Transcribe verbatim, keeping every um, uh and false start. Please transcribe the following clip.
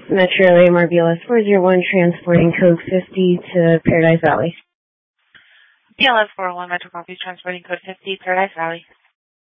Metro A M R B L S four zero one, transporting code fifty to Paradise Valley. B L S four oh one, Metro Coffee, transporting code fifty, Paradise Valley.